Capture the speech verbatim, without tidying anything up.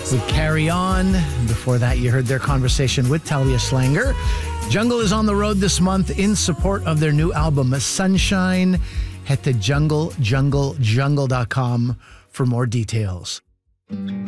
We carry on. Before that, you heard their conversation with Talia Schlanger. Jungle is on the road this month in support of their new album, Sunshine. Head to jungle jungle jungle dot com for more details.